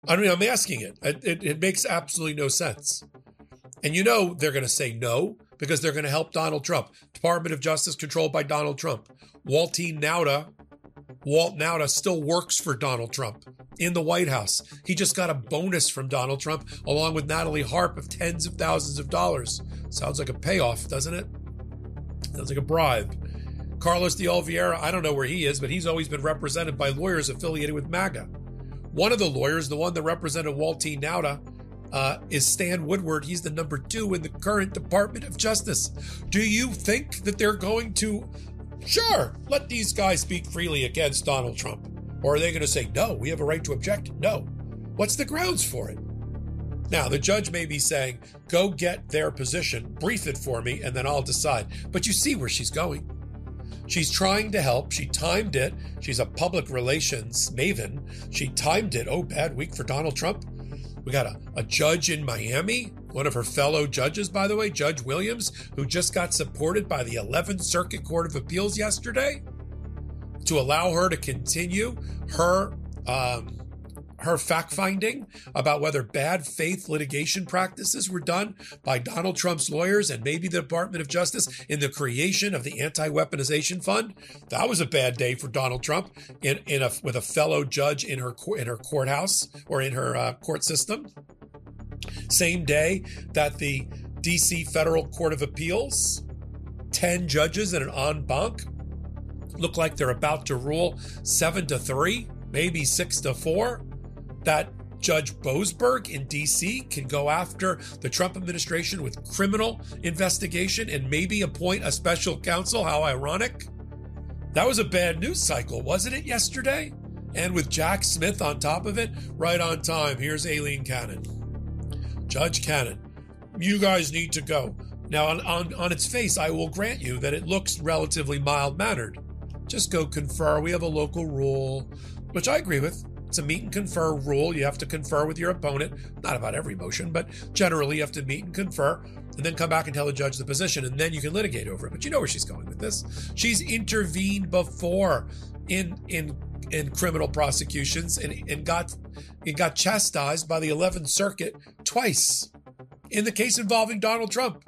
I mean, I'm asking it. It makes absolutely no sense. And you know they're going to say no because they're going to help Donald Trump. Department of Justice controlled by Donald Trump. Walt Nauta still works for Donald Trump in the White House. He just got a bonus from Donald Trump along with Natalie Harp of tens of thousands of dollars. Sounds like a payoff, doesn't it? Sounds like a bribe. Carlos de Oliveira, I don't know where he is, but he's always been represented by lawyers affiliated with MAGA. One of the lawyers, the one that represented Walt Nauta, is Stan Woodward. He's the number 2 in the current Department of Justice. Do you think that they're going to, sure, let these guys speak freely against Donald Trump? Or are they going to say, no, we have a right to object? No. What's the grounds for it? Now, the judge may be saying, go get their position, brief it for me, and then I'll decide. But you see where she's going. She's trying to help. She timed it. She's a public relations maven. She timed it. Oh, bad week for Donald Trump. We got a judge in Miami, one of her fellow judges, by the way, Judge Williams, who just got supported by the 11th Circuit Court of Appeals yesterday to allow her to continue her fact-finding about whether bad faith litigation practices were done by Donald Trump's lawyers and maybe the Department of Justice in the creation of the Anti-Weaponization Fund. That was a bad day for Donald Trump with a fellow judge in her courthouse or in her court system. Same day that the D.C. Federal Court of Appeals, 10 judges and an en banc, look like they're about to rule 7-3, maybe 6-4. That Judge Boasberg in D.C. can go after the Trump administration with criminal investigation and maybe appoint a special counsel. How ironic. That was a bad news cycle, wasn't it, yesterday? And with Jack Smith on top of it, right on time, here's Aileen Cannon. Judge Cannon, you guys need to go. Now, on its face, I will grant you that it looks relatively mild-mannered. Just go confer. We have a local rule, which I agree with. It's a meet and confer rule. You have to confer with your opponent. Not about every motion, but generally you have to meet and confer and then come back and tell the judge the position, and then you can litigate over it. But you know where she's going with this. She's intervened before in criminal prosecutions and got chastised by the 11th Circuit twice in the case involving Donald Trump.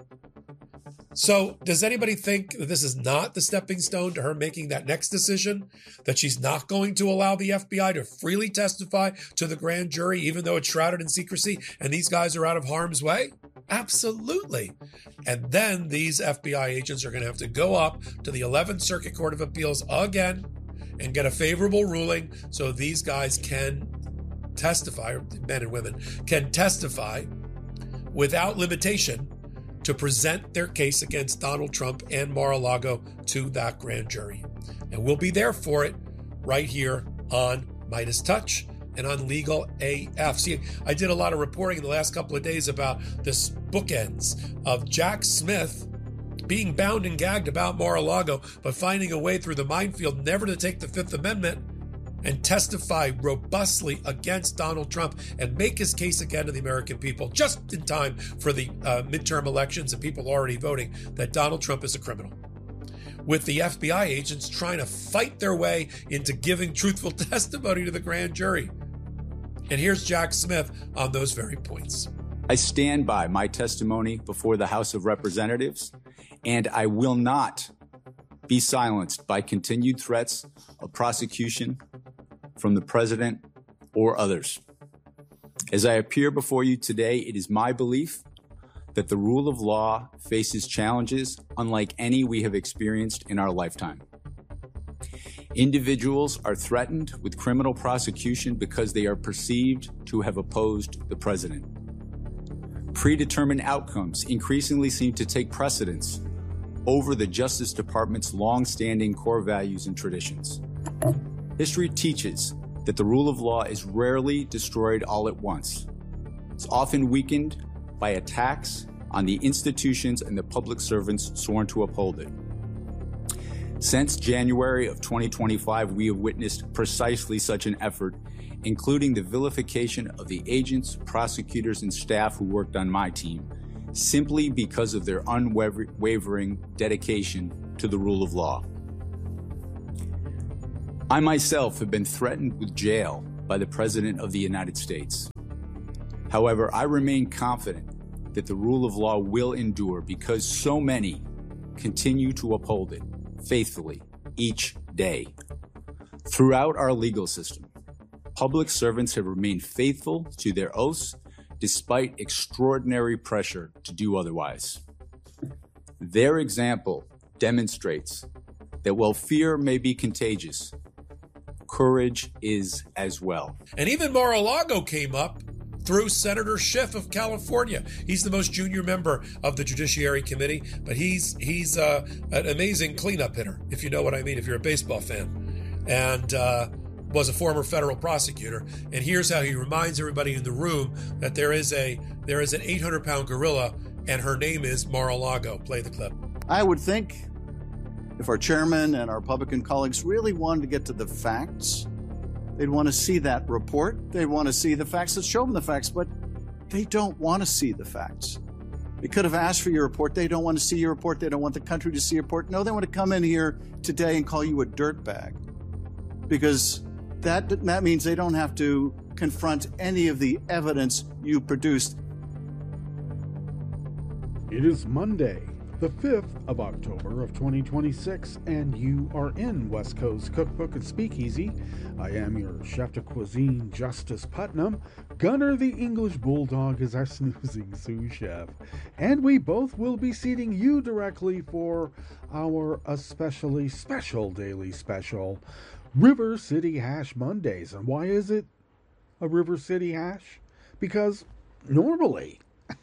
So does anybody think that this is not the stepping stone to her making that next decision, that she's not going to allow the FBI to freely testify to the grand jury, even though it's shrouded in secrecy and these guys are out of harm's way? Absolutely. And then these FBI agents are going to have to go up to the 11th Circuit Court of Appeals again and get a favorable ruling so these guys can testify, or men and women can testify without limitation to present their case against Donald Trump and Mar-a-Lago to that grand jury. And we'll be there for it right here on Midas Touch and on Legal AF. See, I did a lot of reporting in the last couple of days about this bookends of Jack Smith being bound and gagged about Mar-a-Lago, but finding a way through the minefield never to take the Fifth Amendment and testify robustly against Donald Trump and make his case again to the American people just in time for the midterm elections and people already voting that Donald Trump is a criminal. With the FBI agents trying to fight their way into giving truthful testimony to the grand jury. And here's Jack Smith on those very points. I stand by my testimony before the House of Representatives, and I will not be silenced by continued threats of prosecution from the president or others. As I appear before you today, it is my belief that the rule of law faces challenges unlike any we have experienced in our lifetime. Individuals are threatened with criminal prosecution because they are perceived to have opposed the president. Predetermined outcomes increasingly seem to take precedence over the Justice Department's long-standing core values and traditions. History teaches that the rule of law is rarely destroyed all at once. It's often weakened by attacks on the institutions and the public servants sworn to uphold it. Since January of 2025, we have witnessed precisely such an effort, including the vilification of the agents, prosecutors, and staff who worked on my team, simply because of their unwavering dedication to the rule of law. I myself have been threatened with jail by the President of the United States. However, I remain confident that the rule of law will endure because so many continue to uphold it faithfully each day. Throughout our legal system, public servants have remained faithful to their oaths despite extraordinary pressure to do otherwise. Their example demonstrates that while fear may be contagious, courage is as well. And even Mar-a-Lago came up through Senator Schiff of California. He's the most junior member of the Judiciary Committee, but he's an amazing cleanup hitter, if you know what I mean, if you're a baseball fan, and was a former federal prosecutor. And here's how he reminds everybody in the room that there is an 800-pound gorilla, and her name is Mar-a-Lago. Play the clip. I would think if our chairman and our Republican colleagues really wanted to get to the facts, they'd want to see that report. They'd want to see the facts that show them the facts, but they don't want to see the facts. They could have asked for your report. They don't want to see your report. They don't want the country to see your report. No, they want to come in here today and call you a dirtbag, because that means they don't have to confront any of the evidence you produced. It is Monday, the 5th of October of 2026, and you are in West Coast Cookbook and Speakeasy. I am your chef de cuisine, Justice Putnam. Gunner the English Bulldog is our snoozing sous chef. And we both will be seating you directly for our especially special daily special, River City Hash Mondays. And why is it a River City Hash? Because normally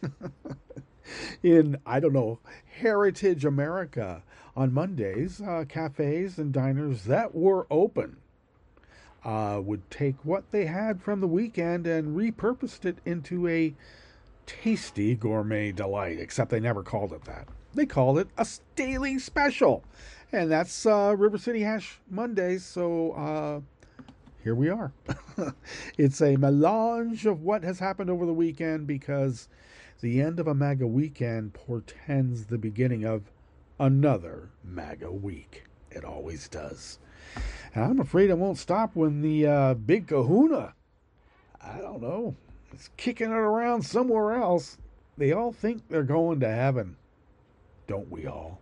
in, Heritage America on Mondays, cafes and diners that were open would take what they had from the weekend and repurposed it into a tasty gourmet delight, except they never called it that. They called it a daily special. And that's River City Hash Mondays, so here we are. It's a melange of what has happened over the weekend, because the end of a MAGA weekend portends the beginning of another MAGA week. It always does. And I'm afraid it won't stop when the big kahuna, is kicking it around somewhere else. They all think they're going to heaven. Don't we all?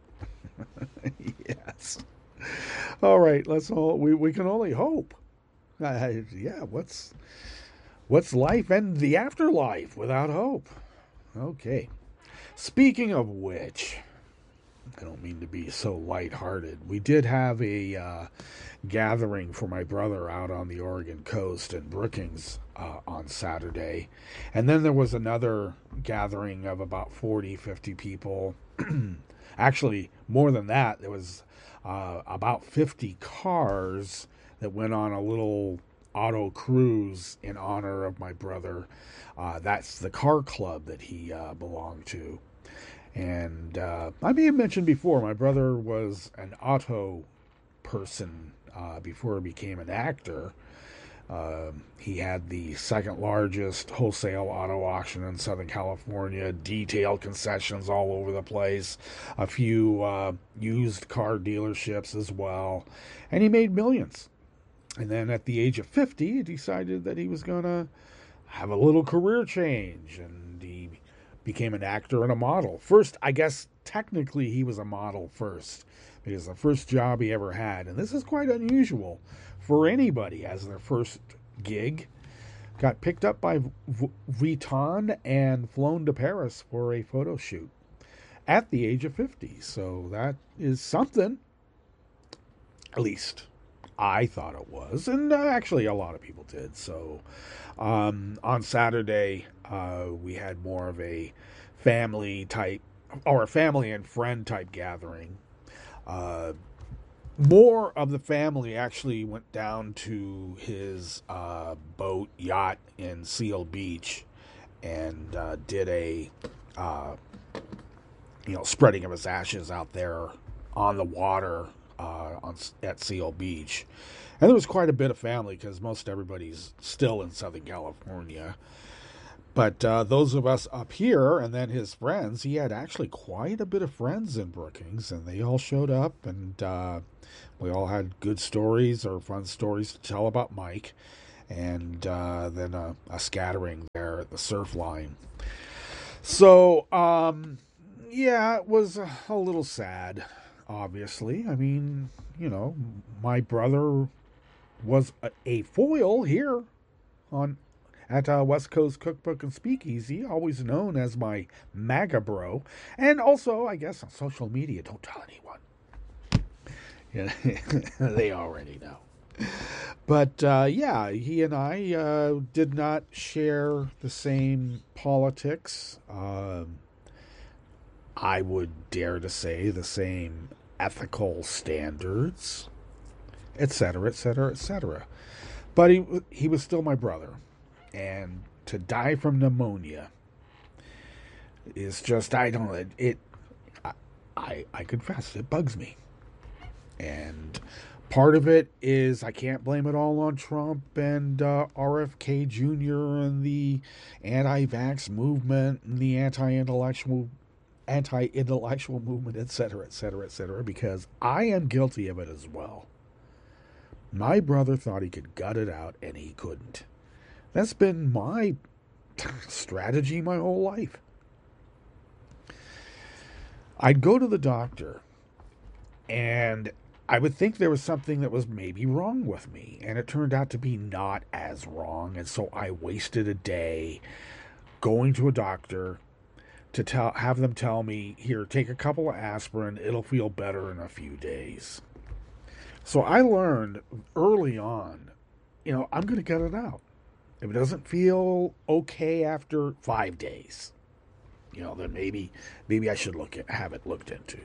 Yes. All right, we can only hope. What's life and the afterlife without hope? Okay. Speaking of which, I don't mean to be so lighthearted. We did have a gathering for my brother out on the Oregon coast in Brookings on Saturday. And then there was another gathering of about 40, 50 people. Actually, more than that. There was about 50 cars that went on a little auto cruise in honor of my brother. That's the car club that he belonged to. And I may have mentioned before, my brother was an auto person before he became an actor. He had the second largest wholesale auto auction in Southern California, detailed concessions all over the place, a few used car dealerships as well, and he made millions. And then at the age of 50, he decided that he was going to have a little career change, and he became an actor and a model. First, I guess technically he was a model first, because the first job he ever had, and this is quite unusual for anybody as their first gig, got picked up by Vuitton and flown to Paris for a photo shoot at the age of 50. So that is something, at least I thought it was, and actually a lot of people did. So on Saturday, we had more of a family and friend type gathering. More of the family actually went down to his yacht in Seal Beach and did a spreading of his ashes out there on the water at Seal Beach. And there was quite a bit of family, because most everybody's still in Southern California. But those of us up here, and then his friends, he had actually quite a bit of friends in Brookings, and they all showed up, and we all had good stories or fun stories to tell about Mike. and then a scattering there at the surf line. So, yeah, it was a little sad, obviously. I mean, my brother was a foil here at West Coast Cookbook and Speakeasy, always known as my MAGA bro, and also, I guess, on social media. Don't tell anyone. Yeah, they already know. But yeah, he and I did not share the same politics. I would dare to say the same ethical standards, etc., etc., etc. But he was still my brother, and to die from pneumonia is just, I confess, it bugs me. And part of it is I can't blame it all on Trump and RFK Jr. and the anti-vax movement and the anti-intellectual movement, etc., etc., etc., because I am guilty of it as well. My brother thought he could gut it out, and he couldn't. That's been my strategy my whole life. I'd go to the doctor, and I would think there was something that was maybe wrong with me, and it turned out to be not as wrong, and so I wasted a day going to a doctor to have them tell me, here, take a couple of aspirin, it'll feel better in a few days. So I learned early on, I'm going to gut it out. If it doesn't feel okay after 5 days, then maybe I should have it looked into.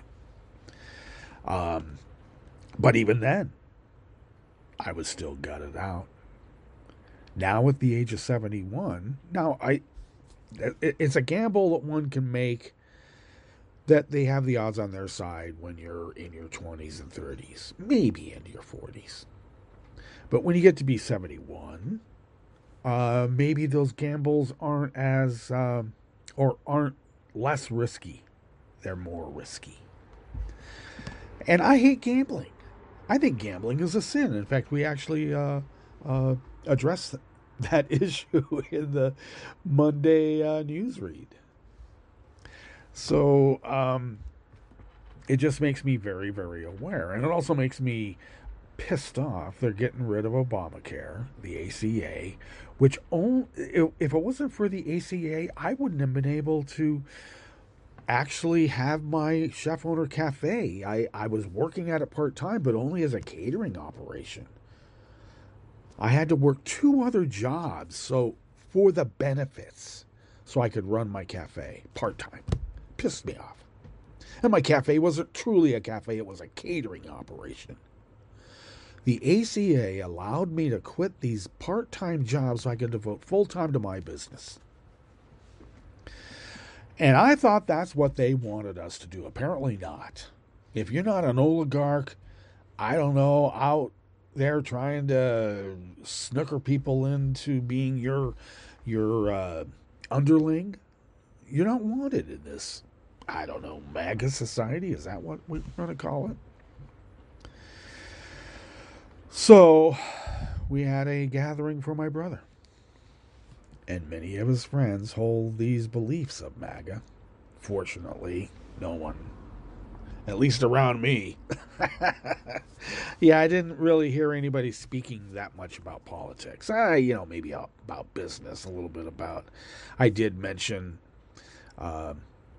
But even then, I was still gutted out. Now at the age of 71, it's a gamble that one can make that they have the odds on their side when you're in your 20s and 30s, maybe into your 40s. But when you get to be 71, maybe those gambles aren't aren't less risky. They're more risky. And I hate gambling. I think gambling is a sin. In fact, we actually addressed that issue in the Monday newsread. So it just makes me very, very aware. And it also makes me pissed off. They're getting rid of Obamacare, the ACA, which if it wasn't for the ACA, I wouldn't have been able to actually have my chef owner cafe. I was working at it part-time, but only as a catering operation. I had to work 2 other jobs for the benefits so I could run my cafe part-time. Pissed me off. And my cafe wasn't truly a cafe, it was a catering operation. The ACA allowed me to quit these part-time jobs so I could devote full-time to my business. And I thought that's what they wanted us to do. Apparently not. If you're not an oligarch, I don't know, out there trying to snooker people into being your underling, you're not wanted in this, I don't know, MAGA society. Is that what we're going to call it? So we had a gathering for my brother. And many of his friends hold these beliefs of MAGA. Fortunately, no one, at least around me. Yeah, I didn't really hear anybody speaking that much about politics. Maybe about business, a little bit about. I did mention, I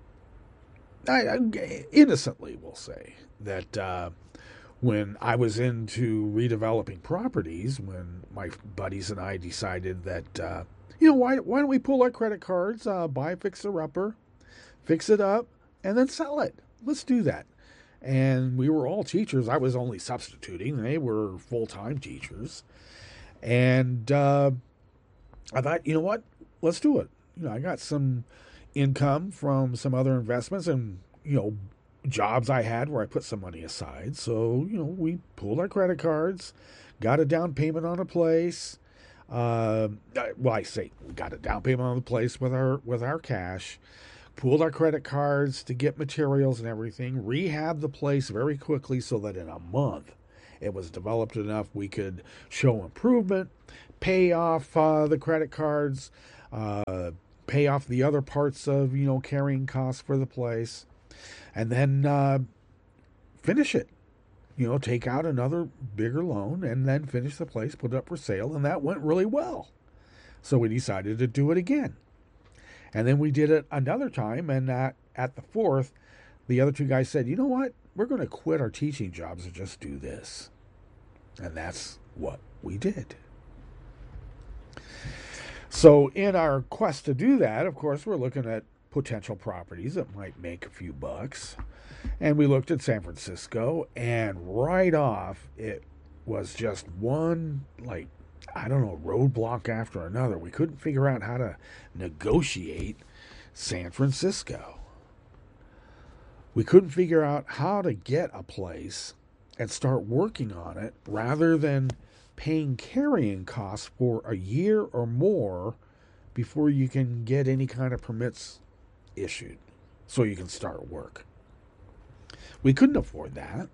innocently will say, that when I was into redeveloping properties, when my buddies and I decided that, why don't we pull our credit cards, buy a fixer-upper, fix it up, and then sell it? Let's do that. And we were all teachers. I was only substituting. They were full-time teachers. And I thought, you know what? Let's do it. I got some income from some other investments and, jobs I had where I put some money aside. So, we pulled our credit cards, got a down payment on a place. I say we got a down payment on the place with our cash, pooled our credit cards to get materials and everything, rehabbed the place very quickly so that in a month it was developed enough we could show improvement, pay off the credit cards, pay off the other parts of, carrying costs for the place, and then finish it. Take out another bigger loan and then finish the place, put it up for sale, and that went really well. So we decided to do it again. And then we did it another time, and at the fourth, the other two guys said, you know what? We're going to quit our teaching jobs and just do this. And that's what we did. So in our quest to do that, of course, we're looking at potential properties that might make a few bucks. And we looked at San Francisco, and right off, it was just one, roadblock after another. We couldn't figure out how to negotiate San Francisco. We couldn't figure out how to get a place and start working on it rather than paying carrying costs for a year or more before you can get any kind of permits issued so you can start work. We couldn't afford that.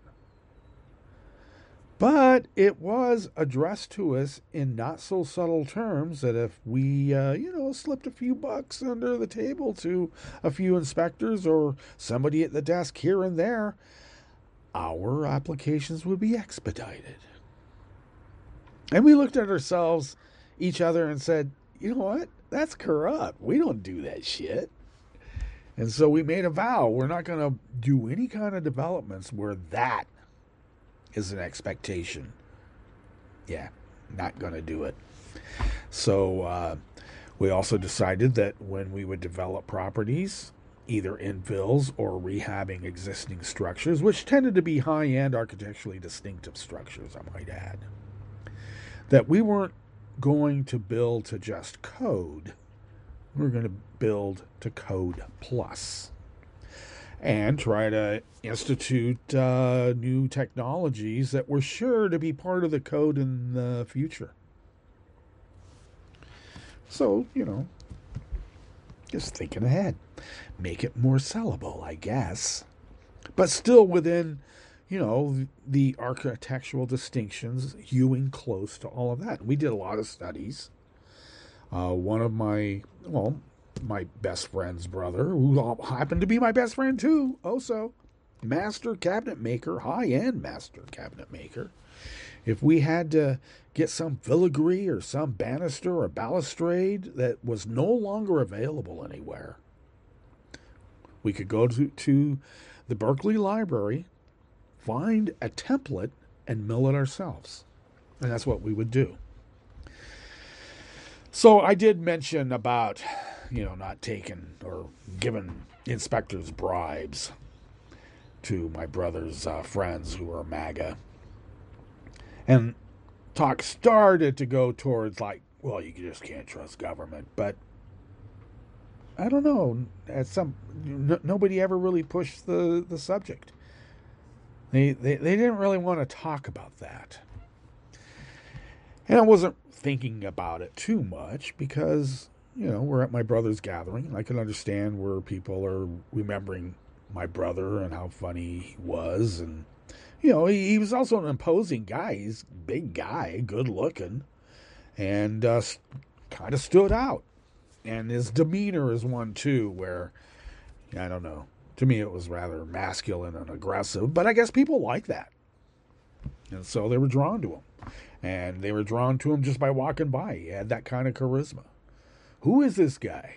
But it was addressed to us in not so subtle terms that if we, slipped a few bucks under the table to a few inspectors or somebody at the desk here and there, our applications would be expedited. And we looked at ourselves, each other, and said, you know what? That's corrupt. We don't do that shit. And so we made a vow. We're not going to do any kind of developments where that is an expectation. Yeah, not going to do it. So we also decided that when we would develop properties, either infills or rehabbing existing structures, which tended to be high-end, architecturally distinctive structures, I might add, that we weren't going to build to just code. We were going to build to code plus and try to institute new technologies that were sure to be part of the code in the future. So, just thinking ahead. Make it more sellable, I guess. But still within, the architectural distinctions, hewing close to all of that. We did a lot of studies. One of my best friend's brother, who happened to be my best friend too, also, master cabinet maker, high-end master cabinet maker. If we had to get some filigree or some banister or balustrade that was no longer available anywhere, we could go to the Berkeley Library, find a template, and mill it ourselves. And that's what we would do. So I did mention about, not taking or giving inspectors bribes to my brother's friends who are MAGA. And talk started to go towards you just can't trust government. But I don't know. Nobody ever really pushed the subject. They didn't really want to talk about that. And I wasn't thinking about it too much because, we're at my brother's gathering. I can understand where people are remembering my brother and how funny he was. And, he was also an imposing guy. He's a big guy, good looking, and kind of stood out. And his demeanor is one, too, where, I don't know. To me, it was rather masculine and aggressive, but I guess people like that. And so they were drawn to him. And they were drawn to him just by walking by. He had that kind of charisma. Who is this guy?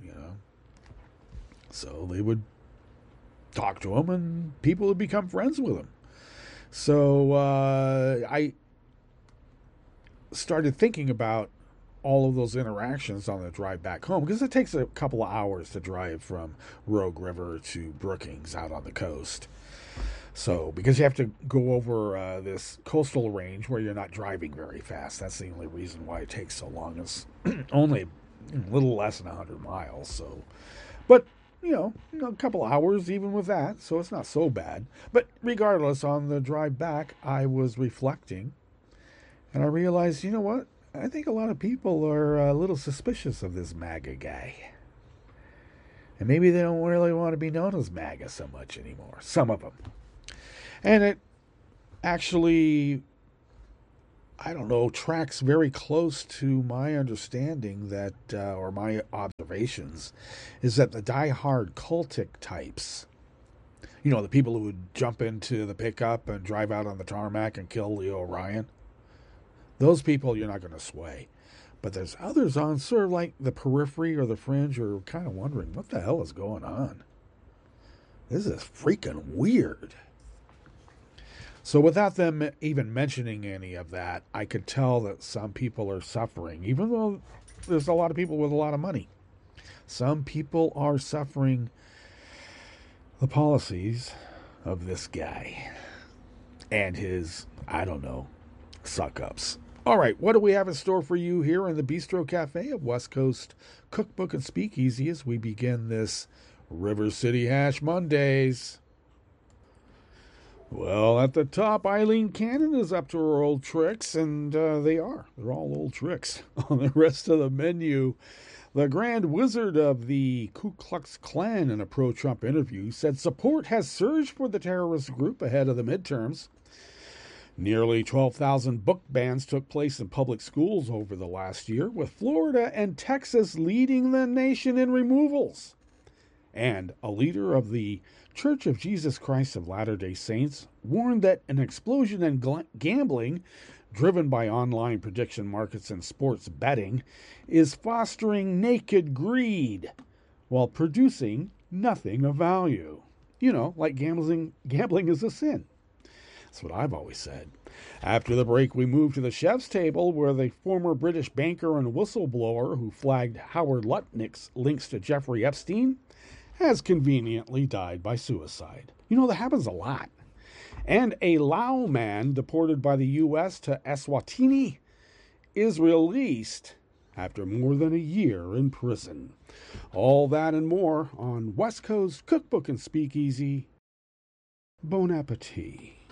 So they would talk to him, and people would become friends with him. So I started thinking about all of those interactions on the drive back home, because it takes a couple of hours to drive from Rogue River to Brookings out on the coast. So, because you have to go over this coastal range where you're not driving very fast. That's the only reason why it takes so long. It's only a little less than 100 miles. So, but, a couple of hours even with that. So it's not so bad. But regardless, on the drive back, I was reflecting. And I realized, you know what? I think a lot of people are a little suspicious of this MAGA guy. And maybe they don't really want to be known as MAGA so much anymore. Some of them. And it actually I don't know, tracks very close to my understanding that, or my observations, is that the die-hard cultic types, you know, the people who would jump into the pickup and drive out on the tarmac and kill Leo Ryan, those people you're not going to sway. But there's others on sort of like the periphery or the fringe who are kind of wondering, what the hell is going on? This is freaking weird. So without them even mentioning any of that, I could tell that some people are suffering, even though there's a lot of people with a lot of money. Some people are suffering the policies of this guy and his, I don't know, suck-ups. All right, what do we have in store for you here in the Bistro Cafe of West Coast Cookbook and Speakeasy as we begin this River City Hash Mondays? Well, at the top, Eileen Cannon is up to her old tricks, and they are. They're all old tricks. On the rest of the menu, the Grand Wizard of the Ku Klux Klan in a pro-Trump interview said support has surged for the terrorist group ahead of the midterms. Nearly 12,000 book bans took place in public schools over the last year, with Florida and Texas leading the nation in removals. And a leader of the Church of Jesus Christ of Latter-day Saints warned that an explosion in gambling, driven by online prediction markets and sports betting, is fostering naked greed while producing nothing of value. You know, like gambling is a sin. That's what I've always said. After the break, we move to the chef's table, where the former British banker and whistleblower who flagged Howard Lutnick's links to Jeffrey Epstein has conveniently died by suicide. You know, that happens a lot. And a Lao man deported by the U.S. to Eswatini is released after more than a year in prison. All that and more on West Coast Cookbook and Speakeasy. Bon appetit.